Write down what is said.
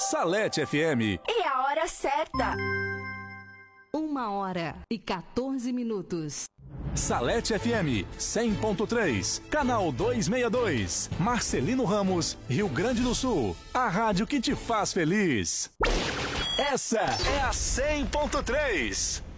Salete FM. E a hora certa. 1h14. Salete FM 100.3, canal 262, Marcelino Ramos, Rio Grande do Sul. A rádio que te faz feliz. Essa é a 100.3.